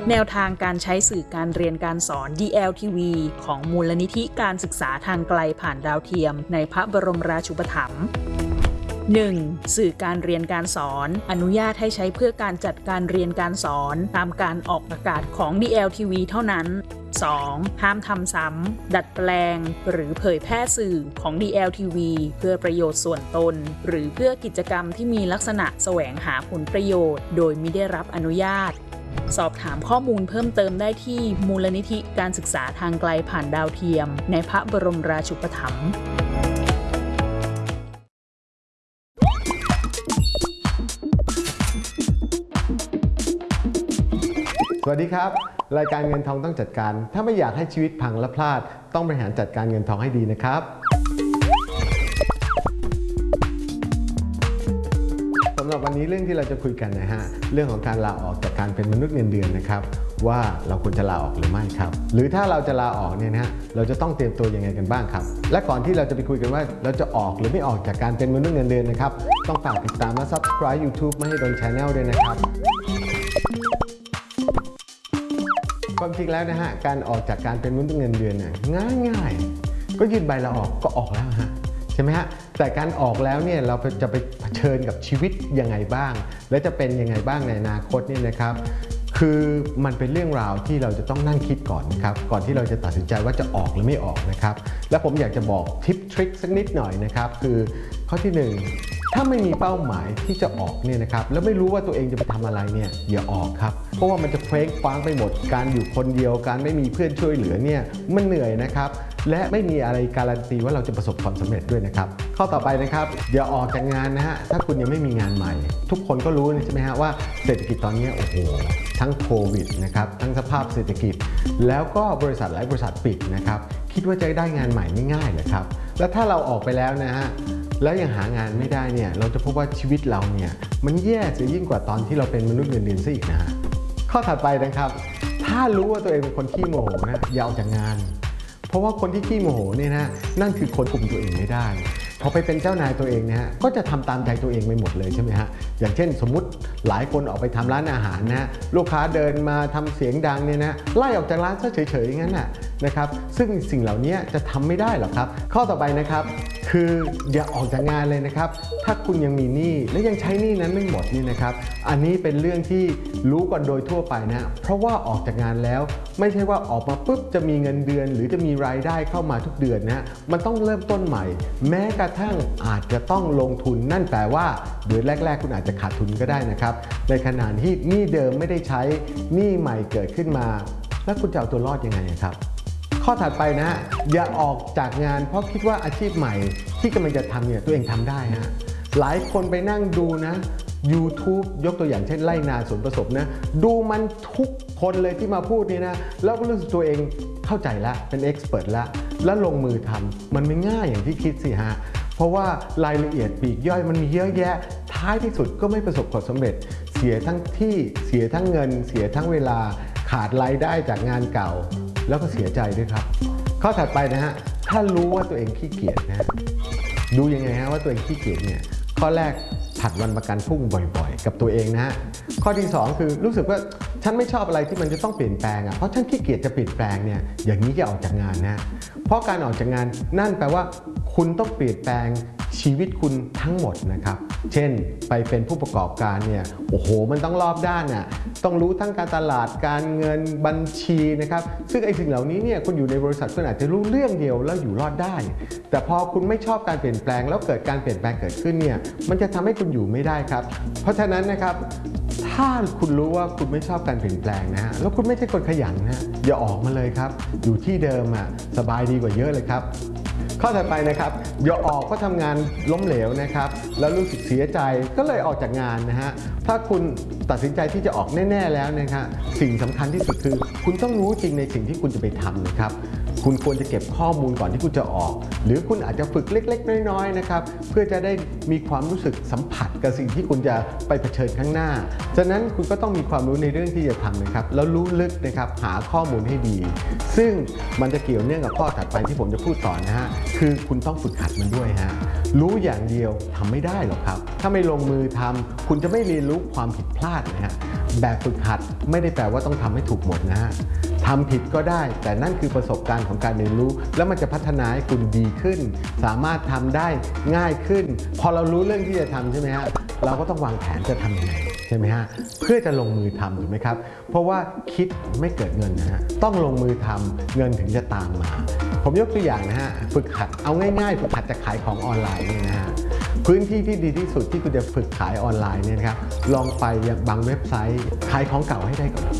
แนวทางการใช้สื่อการเรียนการสอน DLTV ของมูลนิธิการศึกษาทางไกลผ่านดาวเทียมในพระบรมราชูปถัมภ์ 1. สื่อการเรียนการสอนอนุญาตให้ใช้เพื่อการจัดการเรียนการสอนตามการออกอากาศของ DLTV เท่านั้น 2. ห้ามทำซ้ำดัดแปลงหรือเผยแพร่สื่อของ DLTV เพื่อประโยชน์ส่วนตนหรือเพื่อกิจกรรมที่มีลักษณะแสวงหาผลประโยชน์โดยมิได้รับอนุญาตสอบถามข้อมูลเพิ่มเติมได้ที่มูลนิธิการศึกษาทางไกลผ่านดาวเทียมในพระบรมราชูปถัมภ์สวัสดีครับรายการเงินทองต้องจัดการถ้าไม่อยากให้ชีวิตพังและพลาดต้องบริหารจัดการเงินทองให้ดีนะครับสำหรับวันนี้เรื่องที่เราจะคุยกันนะฮะเรื่องของการลาออกจากการเป็นมนุษย์เงินเดือนนะครับว่าเราควรจะลาออกหรือไม่ครับหรือถ้าเราจะลาออกเนี่ยนะฮะเราจะต้องเตรียมตัวยังไงกันบ้างครับและก่อนที่เราจะไปคุยกันว่าเราจะออกหรือไม่ออกจากการเป็นมนุษย์เงินเดือนนะครับต้องฝากติดตามและ Subscribe YouTube ไม่ให้โดน Channel ด้วยนะครับความจริงแล้วนะฮะการออกจากการเป็นมนุษย์เงินเดือนเนี่ยง่ายๆก็ยื่นใบลาออกก็ออกแล้วฮะใช่ไหมฮะแต่การออกแล้วเนี่ยเราจะไปเผชิญกับชีวิตยังไงบ้างและจะเป็นยังไงบ้างในอนาคตนี่นะครับคือมันเป็นเรื่องราวที่เราจะต้องนั่งคิดก่อนนะครับก่อนที่เราจะตัดสินใจว่าจะออกหรือไม่ออกนะครับและผมอยากจะบอกทิปทริคสักนิดหน่อยนะครับคือข้อที่ 1ถ้าไม่มีเป้าหมายที่จะออกเนี่ยนะครับแล้วไม่รู้ว่าตัวเองจะไปทำอะไรเนี่ยอย่าออกครับเพราะว่ามันจะเคว้งคว้างไปหมดการอยู่คนเดียวการไม่มีเพื่อนช่วยเหลือเนี่ยมันเหนื่อยนะครับและไม่มีอะไรการันตีว่าเราจะประสบความสำเร็จด้วยนะครับข้อต่อไปนะครับอย่าออกจากงานนะฮะถ้าคุณยังไม่มีงานใหม่ทุกคนก็รู้ใช่ไหมฮะว่าเศรษฐกิจตอนนี้โอ้โหทั้งโควิดนะครับทั้งสภาพเศรษฐกิจแล้วก็บริษัทหลายบริษัทปิดนะครับคิดว่าจะได้งานใหม่ไม่ง่ายเลยครับแล้วถ้าเราออกไปแล้วนะฮะแล้วยังหางานไม่ได้เนี่ยเราจะพบว่าชีวิตเราเนี่ยมันแย่เสียยิ่งกว่าตอนที่เราเป็นมนุษย์เงินเดือนซะอีกนะฮะข้อถัดไปนะครับถ้ารู้ว่าตัวเองเป็นคนขี้โมโหนะอย่าออกจากงานเพราะว่าคนที่ขี้โมโหเนี่ยนะนั่นคือคนคุมตัวเองไม่ได้พอไปเป็นเจ้านายตัวเองนะฮะก็จะทำตามใจตัวเองไปหมดเลยใช่ไหมฮะอย่างเช่นสมมุติหลายคนออกไปทำร้านอาหารนะลูกค้าเดินมาทำเสียงดังเนี่ยนะไล่ออกจากร้านซะเฉยๆอย่างนั้นนะครับซึ่งสิ่งเหล่านี้จะทำไม่ได้หรอกครับข้อต่อไปนะครับคืออย่าออกจากงานเลยนะครับถ้าคุณยังมีหนี้และยังใช้หนี้นั้นไม่หมดนี่นะครับอันนี้เป็นเรื่องที่รู้กันโดยทั่วไปนะเพราะว่าออกจากงานแล้วไม่ใช่ว่าออกมาปุ๊บจะมีเงินเดือนหรือจะมีรายได้เข้ามาทุกเดือนนะมันต้องเริ่มต้นใหม่แม้กระทั่งอาจจะต้องลงทุนนั่นแปลว่าเดือนแรกๆคุณอาจจะขาดทุนก็ได้นะครับในขณะที่หนี้เดิมไม่ได้ใช้หนี้ใหม่เกิดขึ้นมาแล้วคุณจะเอาตัวรอดยังไงครับข้อถัดไปนะอย่าออกจากงานเพราะคิดว่าอาชีพใหม่ที่กำลังจะทำเนี่ยตัวเองทำได้ฮะหลายคนไปนั่งดูนะ YouTube ยกตัวอย่างเช่นไร่นาสวนประสบนะดูมันทุกคนเลยที่มาพูดนี่นะแล้วก็รู้สึกตัวเองเข้าใจแล้วเป็นเอ็กซ์เพรสแล้วลงมือทำมันไม่ง่ายอย่างที่คิดสิฮะเพราะว่ารายละเอียดปลีกย่อยมันมีเยอะแยะท้ายที่สุดก็ไม่ประสบความสำเร็จเสียทั้งที่เสียทั้งเงินเสียทั้งเวลาขาดรายได้จากงานเก่าแล้วก็เสียใจด้วยครับข้อถัดไปนะฮะถ้ารู้ว่าตัวเองขี้เกียจนะดูยังไงฮะว่าตัวเองขี้เกียจเนี่ยข้อแรกผัดวันประกันพรุ่งบ่อยๆกับตัวเองนะฮะข้อที่2คือรู้สึกว่าฉันไม่ชอบอะไรที่มันจะต้องเปลี่ยนแปลงเพราะฉันขี้เกียจจะเปลี่ยนแปลงเนี่ยอย่างนี้จะออกจากงานนะเพราะการออกจากงานนั่นแปลว่าคุณต้องเปลี่ยนแปลงชีวิตคุณทั้งหมดนะครับเช่นไปเป็นผู้ประกอบการเนี่ยโอ้โหมันต้องรอบด้านน่ะต้องรู้ทั้งการตลาดการเงินบัญชีนะครับซึ่งไอ้สิ่งเหล่านี้เนี่ยคุณอยู่ในบริษัทคุณอาจจะรู้เรื่องเดียวแล้วอยู่รอดได้แต่พอคุณไม่ชอบการเปลี่ยนแปลงแล้วเกิดการเปลี่ยนแปลงเกิดขึ้นเนี่ยมันจะทำให้คุณอยู่ไม่ได้ครับเพราะฉะนั้นนะครับถ้าคุณรู้ว่าคุณไม่ชอบการเปลี่ยนแปลงนะฮะแล้วคุณไม่ใช่คนขยันนะอย่าออกมาเลยครับอยู่ที่เดิมสบายดีกว่าเยอะเลยครับข้อถัดไปนะครับอย่าออกเพราะทำงานล้มเหลวนะครับแล้วรู้สึกเสียใจก็เลยออกจากงานนะฮะถ้าคุณตัดสินใจที่จะออกแน่ๆแล้วนะครับสิ่งสำคัญที่สุดคือคุณต้องรู้จริงในสิ่งที่คุณจะไปทำนะครับคุณควรจะเก็บข้อมูลก่อนที่คุณจะออกหรือคุณอาจจะฝึกเล็กๆน้อยๆนะครับเพื่อจะได้มีความรู้สึกสัมผัสกับสิ่งที่คุณจะไปเผชิญข้างหน้าฉะนั้นคุณก็ต้องมีความรู้ในเรื่องที่จะทำนะครับแล้วรู้ลึกนะครับหาข้อมูลให้ดีซึ่งมันจะเกี่ยวเนื่องกับข้อถัดไปที่ผมจะพูดต่อนะฮะคือคุณต้องฝึกหัดมันด้วยฮะรู้อย่างเดียวทำไม่ได้หรอกครับถ้าไม่ลงมือทำคุณจะไม่เรียนรู้ความผิดพลาดนะฮะแบบฝึกหัดไม่ได้แปลว่าต้องทำให้ถูกหมดนะฮะทำผิดก็ได้แต่นั่นคือประสบการณ์ของการเรียนรู้แล้วมันจะพัฒนาให้คุณดีขึ้นสามารถทำได้ง่ายขึ้นพอเรารู้เรื่องที่จะทำใช่ไหมฮะเราก็ต้องวางแผนจะทำยังไงใช่ไหมฮะเพื่อจะลงมือทำถูกไหมครับเพราะว่าคิดไม่เกิดเงินนะฮะต้องลงมือทำเงินถึงจะตามมาผมยกตัวอย่างนะฮะฝึกหัดเอาง่ายๆฝึกหัดจะขายของออนไลน์เนี่ยนะฮะพื้นที่ที่ดีที่สุดที่คุณจะฝึกขายออนไลน์เนี่ยนะครับลองไปอย่างบางเว็บไซต์ขายของเก่าให้ได้ก่อน